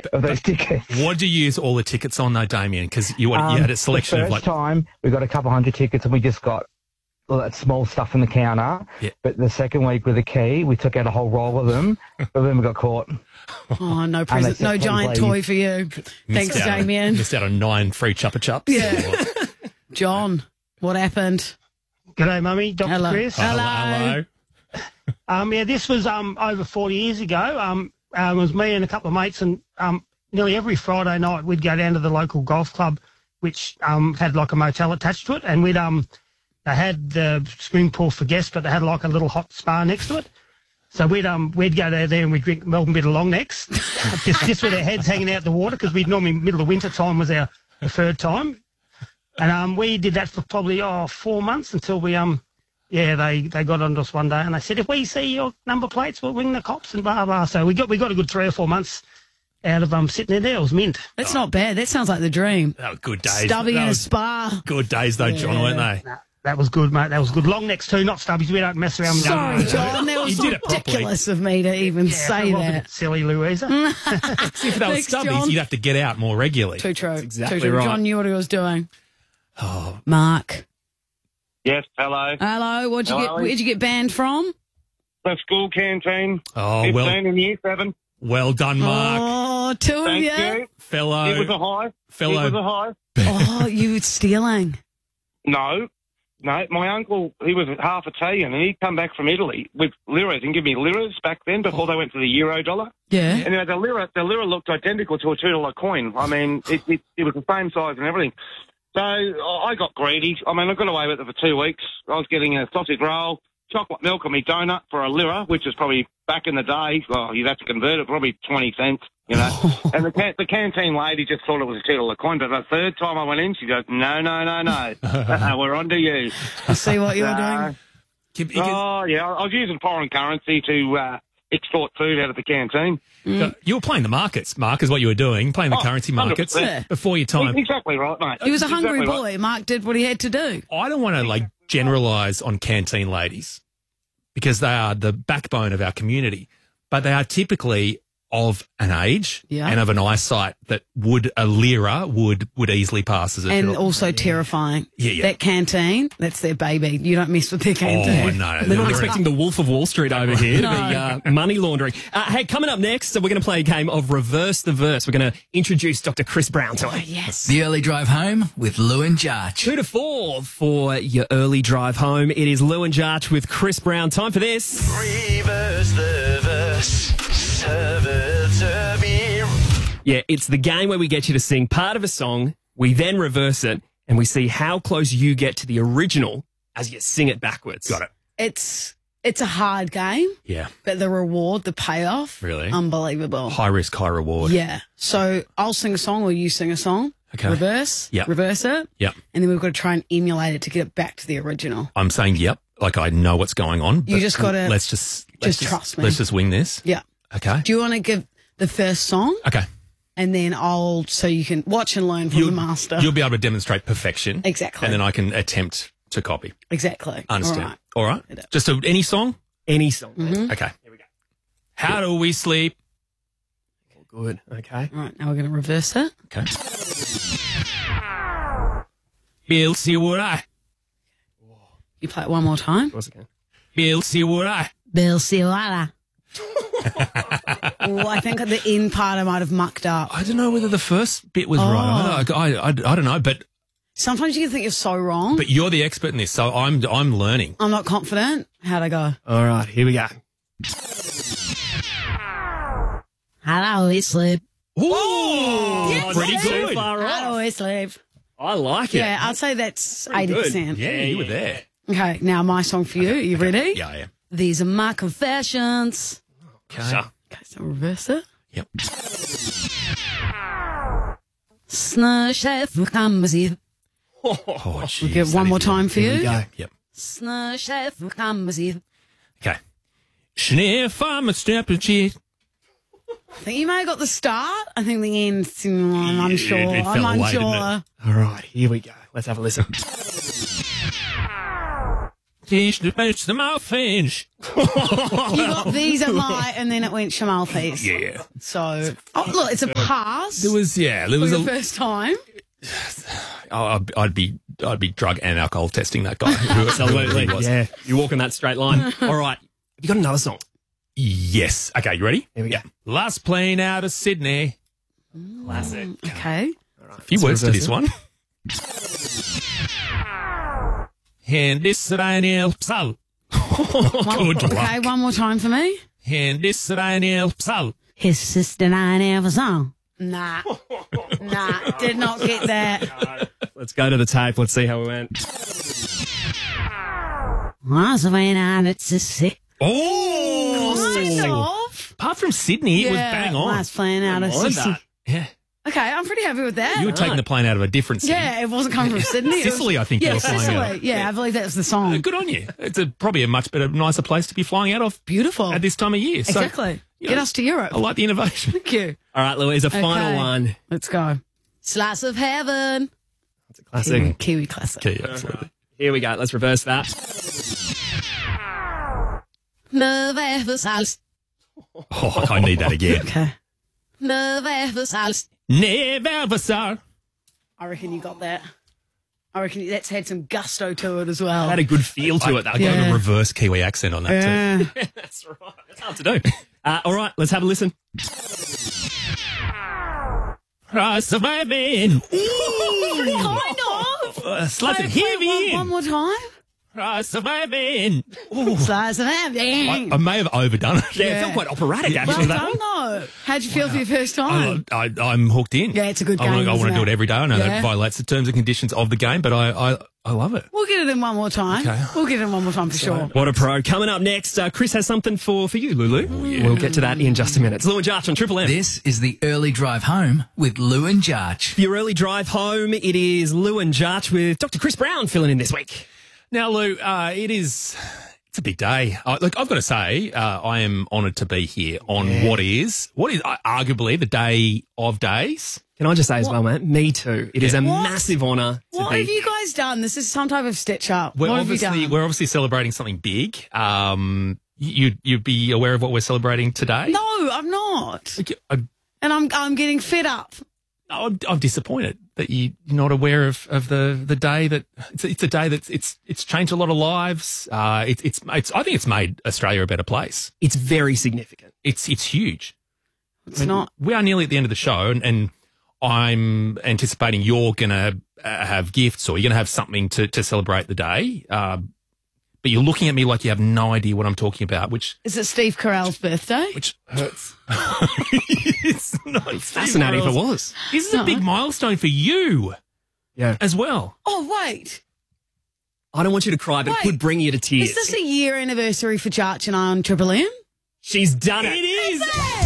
of those tickets. What do you use all the tickets on, though, Damien? Because you had a selection the of first time we got a couple hundred tickets and we just got all that small stuff in the counter. Yeah. But the second week with the key, we took out a whole roll of them, but then we got caught. Oh, no present, no giant toy for you. Thanks, Damien. Missed out on 9 free Chupa Chups. Yeah. John, what happened? G'day, Mummy. Dr. Chris. Hello. This was over 40 years ago. It was me and a couple of mates, and nearly every Friday night we'd go down to the local golf club, which had like a motel attached to it, and they had the swimming pool for guests, but they had like a little hot spa next to it. So we'd go there and we'd drink Melbourne Bitter Long Necks, just with our heads hanging out the water, because we'd normally middle of winter time was our preferred time. And we did that for probably 4 months until we they got onto us one day and they said, if we see your number plates, we'll ring the cops and blah blah. So we got a good 3 or 4 months out of sitting there. It was mint. That's not bad. That sounds like the dream. That were good days. Stubby in a spa. Good days, though, John, weren't they? Nah, that was good, mate. That was good. Long necks too, not stubbies. We don't mess around with Sorry, John. That was ridiculous of me to even say that. Silly, Louisa. See, if they were Thanks, stubbies, John. you'd have to get out more regularly. Too true. That's exactly Too true. right. John knew what he was doing. Oh, Mark. Yes, hello. Hello. Where'd you get banned from? The school canteen. Oh, 15 well. in year 7. Well done, Mark. Oh, two of Thank you. you. Fellow. It was a high. Fellow. It was a high. Oh, you were stealing. No, my uncle, he was half Italian, and he'd come back from Italy with liras and give me liras back then before they went to the euro dollar. Yeah. And the lira looked identical to a $2 coin. I mean, it was the same size and everything. So I got greedy. I mean, I got away with it for 2 weeks. I was getting a sausage roll, chocolate milk and me donut for a lira, which is probably back in the day, well, you'd have to convert it, probably 20 cents, you know. And the canteen lady just thought it was a $2 coin, but the third time I went in, she goes, no, we're on to you. I see what you're doing. Oh, yeah, I was using foreign currency to export food out of the canteen. So you were playing the markets, Mark, is what you were doing, playing the currency markets 100%. before your time. Exactly right, mate. He was a hungry Exactly boy. right. Mark did what he had to do. I don't want to generalise on canteen ladies because they are the backbone of our community, but they are typically of an age and of an eyesight that a lira would easily pass as a And $2. also terrifying. Yeah. That canteen, that's their baby. You don't mess with their canteen. Oh, no. They're not expecting the Wolf of Wall Street over here to be money laundering. Hey, coming up next, so we're going to play a game of Reverse the Verse. We're going to introduce Dr. Chris Brown to it. Yes. The early drive home with Lou and Jarch. 2 to 4 for your early drive home. It is Lou and Jarch with Chris Brown. Time for this. Reverse the verse. Yeah, it's the game where we get you to sing part of a song, we then reverse it, and we see how close you get to the original as you sing it backwards. Got it. It's a hard game, Yeah. but the reward, the payoff, Really? unbelievable. High risk, high reward. Yeah. So I'll sing a song or you sing a song. Okay. Reverse. Yep. Reverse it. Yep. And then we've got to try and emulate it to get it back to the original. I'm saying yep, like I know what's going on. You but just gotta let's just trust me. Let's just wing this. Yeah. Okay. Do you want to give the first song? Okay. And then so you can watch and learn from the master. You'll be able to demonstrate perfection. Exactly. And then I can attempt to copy. Exactly. Understand. All All right. Just any song? Any song. Okay. Here we go. How do we sleep? Good. Okay. All right. Now we're going to reverse it. Okay. Bill, see what I. You play it one more time. Of course I can. Bill, see what I. Bill Siwala. I think at the end part I might have mucked up. I don't know whether the first bit was right. I don't know, but Sometimes you can think you're so wrong. but you're the expert in this, so I'm learning. I'm not confident. How'd I go? All right, here we go. Hello, we sleep. Ooh, pretty Too good. far off. Hello, we sleep. I like it. Yeah, I'd say that's Pretty good. 80%. Yeah, you were there. Okay, now my song for you. Are you ready? Yeah, I am. These are my confessions. Okay. Okay, so reverse it. Yep. Snurchef kamzi. Oh, We'll jeez, give one that more is time for Here we you. go. Yep. Snurchef kamzi. Okay. Sniff, I'm a step and cheat. I think you may have got the start. I think the end, I'm unsure. it fell I'm away, didn't unsure. All right, here we go. Let's have a listen. Fish, the mouthfish. You got these at light, and then it went Shamalfis. Yeah. So, look, it's a pass. There was for the first time. I'd be drug and alcohol testing that guy. Absolutely. Yeah. You're walking that straight line. All right. Have you got another song? Yes. Okay, you ready? Here we go. Last plane out of Sydney. Classic. Okay. A few words to this one. Hindisranil psal. Good luck. Okay, one more time for me. Hindisranil psal. His sister and I never saw. Nah, did not get that. Let's go to the tape. Let's see how we went. Oh! Apart from Sydney, it was bang on. Last plane out of Sydney. Yeah. Okay, I'm pretty happy with that. You were taking the plane out of a different city. Yeah, it wasn't coming from Sydney. Sicily, I think you were flying Sicily. out of. Yeah, I believe that was the song. Good on you. It's probably a much better, nicer place to be flying out of. Beautiful. At this time of year. So, Exactly. Get us to Europe. I like the innovation. Thank you. All right, Louise, a final one. Let's go. Slice of heaven. That's a classic. Kiwi classic. Okay, absolutely. Here we go. Let's reverse that. Love ever sals. Oh, I need that again. Okay. Love ever sals. Never saw. I reckon you got that. I reckon that's had some gusto to it as well. Had a good feel to it, though. I got a reverse Kiwi accent on that too. That's right. That's hard to do. All right, let's have a listen. Surviving. Kind of. Slice of heavy. One more time. Surviving. Slice of heaven. I may have overdone it. Yeah, it felt quite operatic, actually. Well done, though. How'd you feel for your first time? I'm hooked in. Yeah, it's a good game, I want isn't to do it? it every day. I know Yeah. that violates the terms and conditions of the game, but I love it. We'll get it in one more time. Okay. We'll get it in one more time for sure. What a pro. Coming up next, Chris has something for you, Lulu. We'll get to that in just a minute. It's Lou and Jarch on Triple M. This is the early drive home with Lou and Jarch. Your early drive home, it is Lou and Jarch with Dr. Chris Brown filling in this week. Now, Lou, it's a big day. Look, I've got to say, I am honoured to be here on what is arguably the day of days. Can I just say as well, man, me too. It is a massive honour to What be have you guys done? This is some type of stitch up. We're What have you done? obviously celebrating something big. You'd be aware of what we're celebrating today? No, I'm not. I'm And I'm getting fed up. disappointed that you're not aware of the day that it's a day that it's changed a lot of lives. I think it's made Australia a better place. It's very significant. It's huge. It's not. We are nearly at the end of the show, and I'm anticipating you're going to have gifts or you're going to have something to celebrate the day. But you're looking at me like you have no idea what I'm talking about, which Is it Steve Carell's birthday? hurts. It's not. Fascinating if it was. This is a big milestone for you Yeah. as well. Oh, wait. I don't want you to cry, but it Wait. could bring you to tears. Is this a year anniversary for Jarch and I on Triple M? She's done it. It is.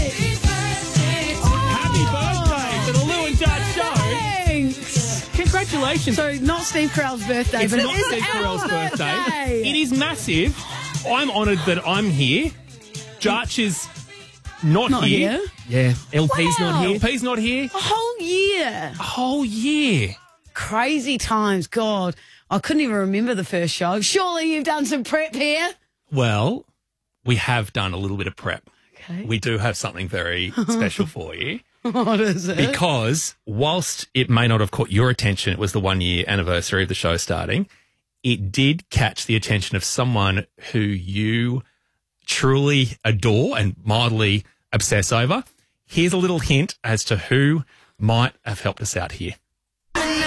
Happy birthday to the Lou and Jarch show. Thanks. Congratulations. So, not Steve Carell's birthday, It's but not it is Steve our Carell's birthday. birthday. It is massive. I'm honoured that I'm here. Jarch is not here. Yeah. LP's Wow. not here. LP's not here. A whole year. A whole year. Crazy times. God, I couldn't even remember the first show. Surely you've done some prep here. Well, we have done a little bit of prep. Okay. We do have something very special for you. What is it? Because whilst it may not have caught your attention, it was the 1 year anniversary of the show starting, it did catch the attention of someone who you truly adore and mildly obsess over. Here's a little hint as to who might have helped us out here.